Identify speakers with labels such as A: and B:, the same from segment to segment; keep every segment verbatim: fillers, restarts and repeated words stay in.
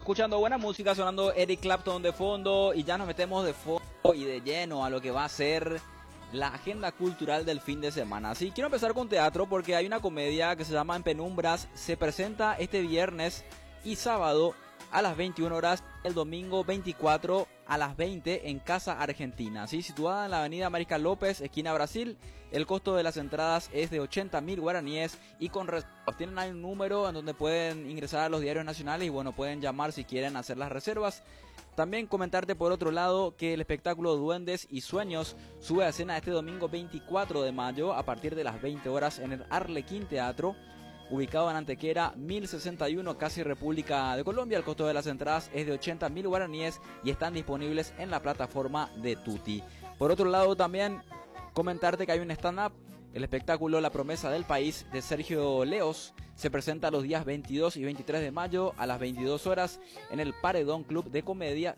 A: escuchando buena música, sonando Eric Clapton de fondo y ya nos metemos de fondo y de lleno a lo que va a ser la agenda cultural del fin de semana. Sí, quiero empezar con teatro porque hay una comedia que se llama En Penumbras, se presenta este viernes y sábado a las veintiuna horas, el domingo veinticuatro a las veinte en Casa Argentina, ¿sí? Situada en la avenida Mariscal López, esquina Brasil. El costo de las entradas es de ochenta mil guaraníes y con reservas. Tienen ahí un número en donde pueden ingresar a los diarios nacionales y bueno, pueden llamar si quieren hacer las reservas. También comentarte por otro lado que el espectáculo Duendes y Sueños sube a escena este domingo veinticuatro de mayo a partir de las veinte horas en el Arlequín Teatro, ubicado en Antequera mil sesenta y uno, casi República de Colombia. El costo de las entradas es de ochenta mil guaraníes y están disponibles en la plataforma de Tutti. Por otro lado también comentarte que hay un stand-up, el espectáculo La Promesa del País de Sergio Leos, se presenta los días veintidós y veintitrés de mayo a las veintidós horas en el Paredón Club de Comedia,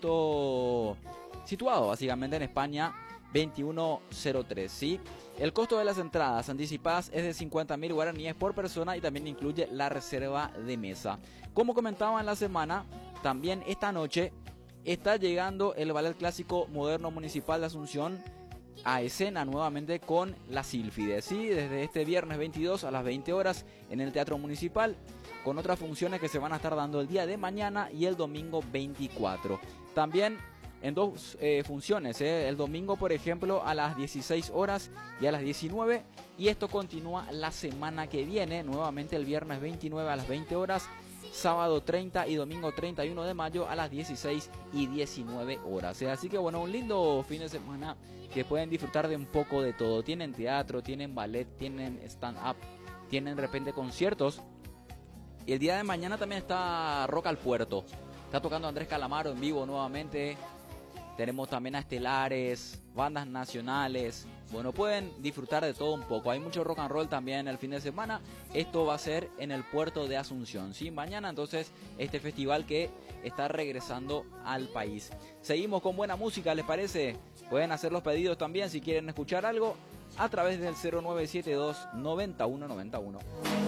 A: cito, situado básicamente en España veintiuno cero tres, ¿sí? El costo de las entradas anticipadas es de cincuenta mil guaraníes por persona y también incluye la reserva de mesa. Como comentaba en la semana, también esta noche está llegando el Ballet Clásico Moderno Municipal de Asunción a escena nuevamente con La Sílfide, ¿sí? Desde este viernes veintidós a las veinte horas en el Teatro Municipal, con otras funciones que se van a estar dando el día de mañana y el domingo veinticuatro. También en dos eh, funciones, ¿eh? El domingo, por ejemplo, a las dieciséis horas y a las diecinueve, y esto continúa la semana que viene, nuevamente el viernes veintinueve a las veinte horas, sábado treinta y domingo treinta y uno de mayo a las dieciséis y diecinueve horas. ¿eh? Así que bueno, un lindo fin de semana que pueden disfrutar de un poco de todo. Tienen teatro, tienen ballet, tienen stand-up, tienen de repente conciertos. Y el día de mañana también está Rock al Puerto. Está tocando Andrés Calamaro en vivo nuevamente. Tenemos también a estelares, bandas nacionales. Bueno, pueden disfrutar de todo un poco. Hay mucho rock and roll también el fin de semana. Esto va a ser en el puerto de Asunción, ¿sí? Mañana entonces este festival que está regresando al país. Seguimos con buena música, ¿les parece? Pueden hacer los pedidos también si quieren escuchar algo a través del cero nueve siete dos, noventa y uno noventa y uno.